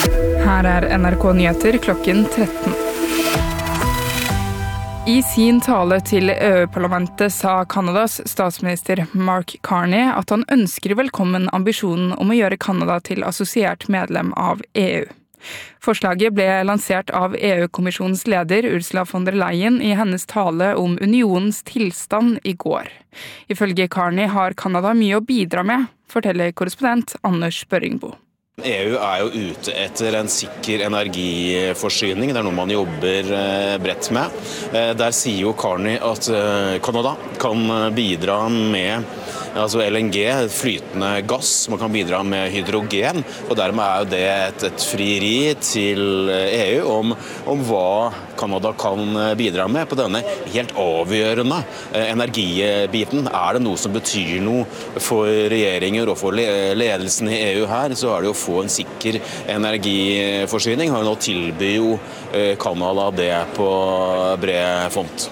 Her NRK Nyheter klokken 13. I sin tale til EU-parlamentet sa Kanadas statsminister Mark Carney at han ønsker velkommen ambisjonen om å gjøre Kanada til assosiert medlem av EU. Forslaget ble lansert av EU-kommisjonens leder Ursula von der Leyen i hennes tale om unionens tilstand i går. Ifølge Carney har Kanada mye å bidra med, forteller korrespondent Anders Børringbo. EU er jo ute etter en sikker energiforsyning, det er noe man jobber bredt med. Der sier jo Carney at Kanada kan bidra med LNG, flytende gass, man kan bidra med hydrogen, og dermed er jo det et frieri til EU om hva Kanada kan bidra med på denne helt avgjørende energibiten. Er det noe som betyr noe for regjeringer og for ledelsen i EU her, så er det jo å få en sikker energiforsyning. Nå tilbyr jo Kanada det på bred front.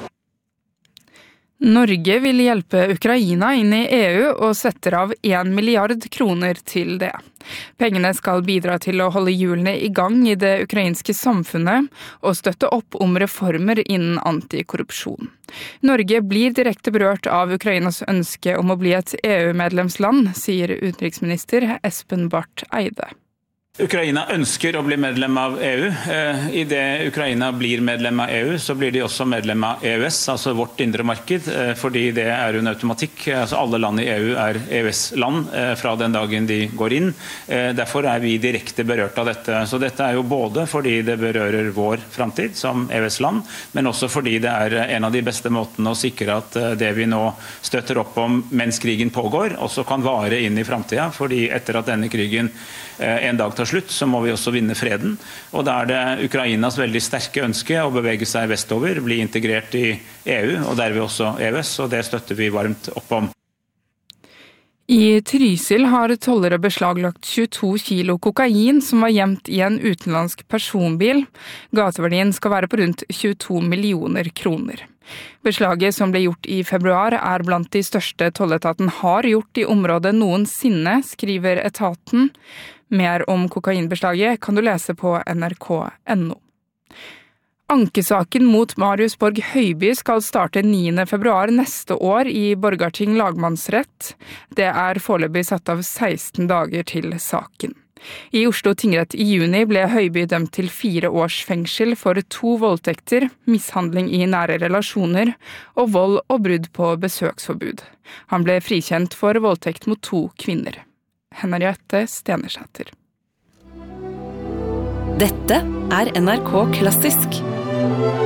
Norge vil hjelpe Ukraina inn i EU og setter av 1 milliard kroner til det. Pengene skal bidra til å holde hjulene i gang i det ukrainske samfunnet og støtte opp om reformer innen antikorrupsjon. Norge blir direkte berørt av Ukrainas ønske om å bli et EU-medlemsland, sier utenriksminister Espen Barth Eide. Ukraina ønsker å bli medlem av EU. I det Ukraina blir medlem av EU, så blir de også medlem av EØS, altså vårt indre marked, fordi det er en automatikk. Altså alle land i EU er EØS-land fra den dagen de går inn. Derfor er vi direkte berørt av dette. Så dette er jo både fordi det berører vår framtid som EØS-land, men også fordi det er en av de beste måtene å sikre at det vi nå støtter opp om mens krigen pågår, også kan vare inn i framtida, fordi etter at denne krigen en dag tar slutt, så må vi også vinne freden. Og da er det Ukrainas veldig sterke ønske å bevege seg vestover, bli integrert i EU, og derved også EØS, og det støtter vi varmt opp om. I Trysil har tollere beslaglagt 22 kilo kokain som var gjemt i en utenlandsk personbil. Gateverdien skal være på rundt 22 millioner kroner. Beslaget som ble gjort i februar er blant de største tolletaten har gjort i området noensinne, skriver etaten. Mer om kokainbeslaget kan du lese på nrk.no. Ankesaken mot Marius Borg Høiby skal starte 9. februar neste år i Borgarting lagmannsrett. Det er foreløpig satt av 16 dager til saken. I Oslo tingrett i juni ble Høiby dømt til 4 års fengsel for 2 voldtekter, mishandling i nære relasjoner og vold og brudd på besøksforbud. Han ble frikjent for voldtekt mot 2 kvinner. Henriette Stenersæter. Dette er NRK Klassisk.